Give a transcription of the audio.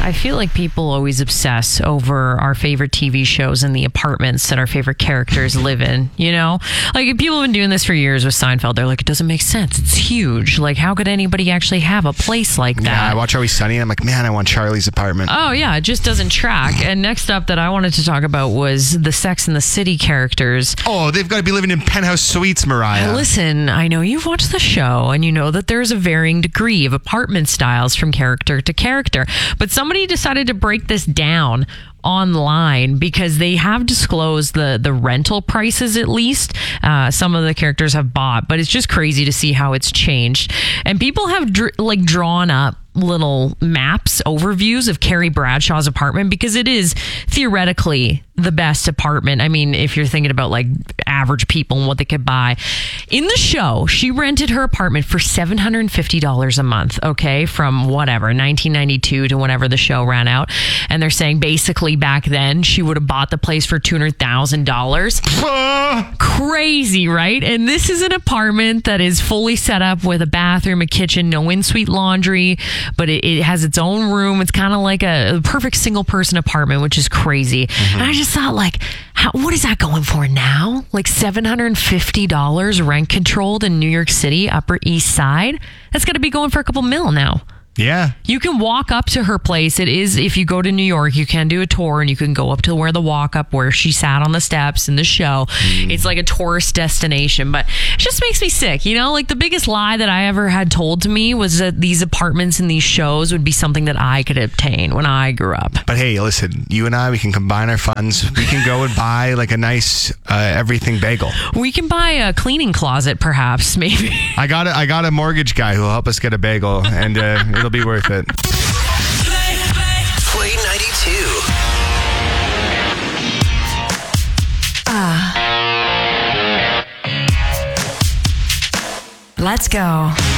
I feel like people always obsess over our favorite TV shows and the apartments that our favorite characters live in, you know? Like, people have been doing this for years with Seinfeld. They're like, it doesn't make sense. It's huge. Like, how could anybody actually have a place like that? Yeah, I watch Always Sunny and I'm like, man, I want Charlie's apartment. Oh, yeah, it just doesn't track. And next up that I wanted to talk about was the Sex and the City characters. Oh, they've got to be living in penthouse suites, Mariah. Listen, I know you've watched the show and you know that there's a varying degree of apartment styles from character to character. But somebody decided to break this down online because they have disclosed the rental prices, at least. Some of the characters have bought, but it's just crazy to see how it's changed. And people have drawn up little maps, overviews of Carrie Bradshaw's apartment because it is theoretically the best apartment. I mean, if you're thinking about like average people and what they could buy. In the show, she rented her apartment for $750 a month, okay, from whatever, 1992 to whenever the show ran out. And they're saying basically back then she would have bought the place for $200,000. Crazy, right? And this is an apartment that is fully set up with a bathroom, a kitchen, no in-suite laundry, but it has its own room. It's kind of like a perfect single person apartment, which is crazy. And I just thought, like, what is that going for now? Like $750 rent controlled in New York City, Upper East Side? That's got to be going for a couple mil now. Yeah. You can walk up to her place. It is, if you go to New York, you can do a tour and you can go up to where the walk up where she sat on the steps in the show. It's like a tourist destination, but it just makes me sick. You know, like the biggest lie that I ever had told to me was that these apartments in these shows would be something that I could obtain when I grew up. But hey, listen, you and I, we can combine our funds. We can go and buy like a nice everything bagel. We can buy a cleaning closet, perhaps, maybe. I got a mortgage guy who'll help us get a bagel, and it'll be worth it. Play 92. Let's go.